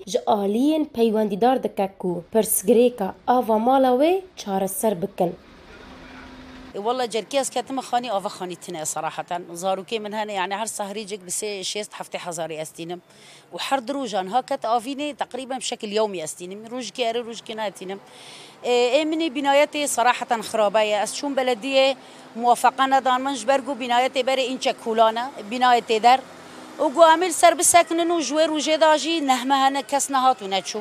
ji aliyên peywendîdar dike ku pirsgirêka ava mala wê çareser bikin. والله جركيز كاتم خاني أو خاني تنا صراحة زاروكي من هنا يعني هر سهري جك بس شيست حفتي حزاري أستينم وحر دروجان هاكت أفيني تقريبا بشكل يومي أستينم روج كياري روج كناتينم مني بنايتي صراحة خرابية أسشون بلدية موافقة دان منش برجو بنايتي بري إنشا كولانا بنايتي در وجو عمل سر بسكنن وجوار وجداجي نهمه هنا كسنهات ونتشو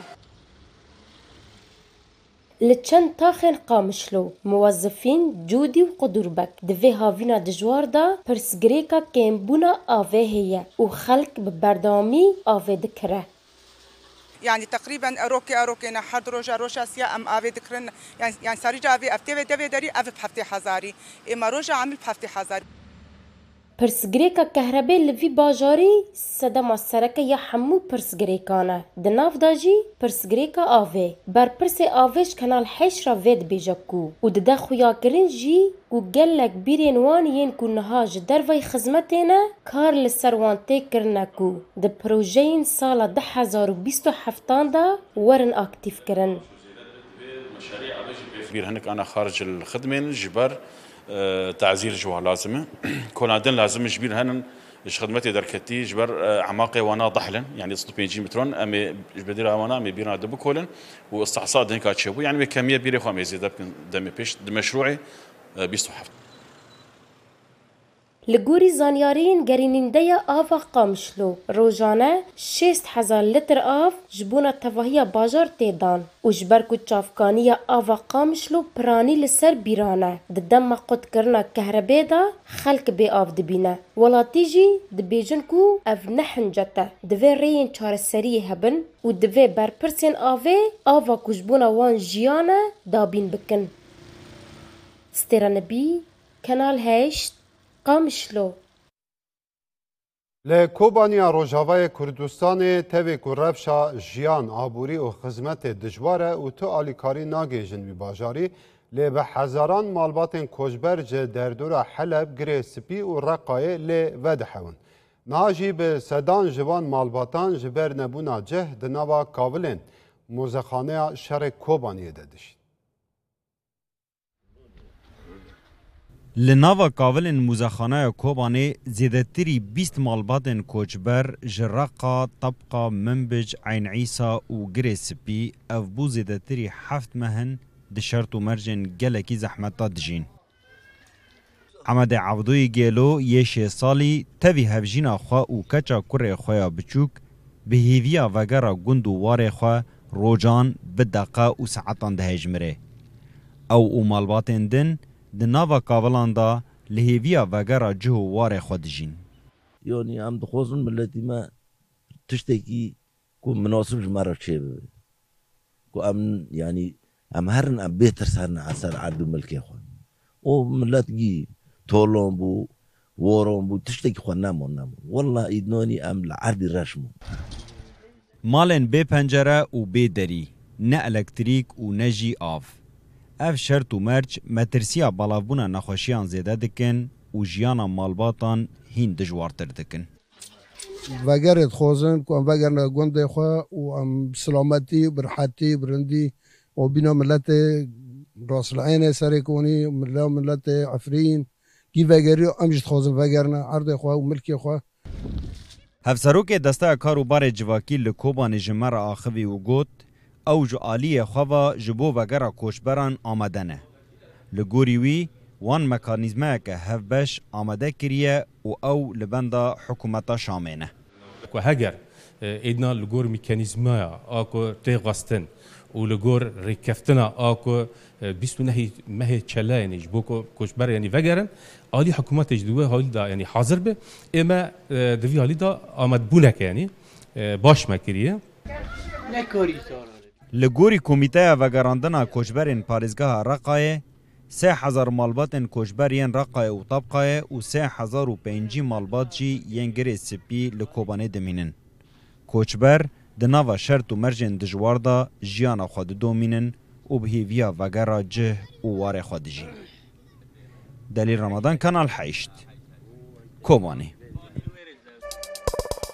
لچند تاخن قامشلو موظفين جودي وقدربك دفي هاوينا دجوار دا پرسگريكا كيمبونا آوه هي وخلق ببردامي آوه دكره يعني تقريبا اروكي نحد روجا سيا ام آوه دكرن يعني ساريجا آوه افتي ودوه داري آوه بحفتي حزاري اما روجا عامل بحفتي حزاري پرسگريكا كهرباء لفي باجاري سدما سركه يا حمو پرسگريكانا دناف داجي پرسگريكا آوه بر پرس آوهش كنال حش را ويد بيجاكو ودده خويا کرن جي و گلک بیرین وان ین کو نهاج دروی خدمتینا کار لسروان تی کرنکو د پروژین سال 2027 دا ورن اکتیف کرن. بير هناك أنا خارج الخدمة جبر تعزير جوا لازمه كونادن لازم جبير هنن اش خدمتي دركتي جبر اعماقي وانا ضحلا يعني 150 مترون امي بدير وانا امي بينا دبكولن واستعصاد هيك اتشبو يعني بكميه بيري خو زيد دمي بيش مشروعي بيستحف لگوری زانیارین گریننده آف قامشلو روزانه 6000 لیتر آف جبونا تواهی بازار تیدان و جبرکو چافکانی آف قامشلو پرانی لسر بیرانه ددم قد کرنا کهربه دا خلق بی آف دبینه ولاتی جی دبیجن کو اف نحنجته دوی رین چار سری هبن و دوی برپرسین آفا کجبونا وان جیانه دابین بکن. سترانبی کانال هشت قامشلو لکوبانیا روجاوای کردستان تاوی کو رفشا جیان آبوری و خدمت دجواره و تو آلیکاری ناگیجن بی باجاری لی به هزاران مالبات کوچبر جه در دور حلب گری سپی و رقای لی ودحون ناجی به سدان جوان مالباتان جبر نبونا جه دنوا کاولین موزخانه شر کوبانیه دادشید. لناوا کاولن موزخانه کوبانه زیادتری 20 مالباتن کوچبر جرقا طبقا منبج عین عیسا و گریسپی او بو زیادتری 7 مهن دشرط و مرجن گلکی زحمتا دجین. عمد عبدوی گلو یه سالی تاوی هفجینا خواه و کچا کره خواه بچوک به هیویا وگرا گند و واره خواه روجان بدقا و ساعتان دهجمره. او مالباتن دن د ناوا کاولان دا لهیویا وگرا جهو واره خود جین. یعنی هم دخوزن ملتی ما تشتکی که مناسب جمعه چه ببید. که هم یعنی هم هرن هم بهتر سرن عصر عدو ملکی خود. او ملت گی طولان بو واران بو تشتکی خود نمون. والله ایدنانی هم لعردی رشمون. مالن بی پنجره و بی دری. نه الکتریک و نه جی آف. اف شرط و مرج مترسیا بلاوبونا نخوشیان زیده دکن و جیانا مالباتان هین دجوارتر دکن. وگر خوزن که وگر نگونده خواه و سلامتی برحاتی برندی و بینا ملت راس العین سری کنی ملت عفرین کی وگری امجد خوزن وگرنا عرض خواه و ملکی خواه. هفسروک دسته کارو بار جواکی لکوبان جمر آخوی و گوت او جو آلیه خواه جبو وگره کوچبران آمدنه. لگوری وی وان مکانیزمه که هفبش آمده کریه و او لبنده حکومتا شامینه. که هگر ایدنا لگور مکانیزمه آکو تیغستن و لگور ریکفتنا آکو بیستو نهی مه چله یعنی جبو کوچبر یعنی وگرن آلی حکومت اجدوه حالی دا یعنی حاضر به اما دوی حالی دا آمد بونه که یعنی باش مکریه. نکاری سارا. لگوری کمیته وگراندنا کوچبرین پارزگاه رقایه 3000 مالبات کوچبرین رقایه و طبقایه و 3005 مالبات جی ینگری سپی لکوبانه دمینن. کوچبر دناوا شرط و مرجن دجواردا جیانا خود دومینن و بهیویا وگرا جه و واره خود جی. دلیل رمضان کانال 8 کوبانه.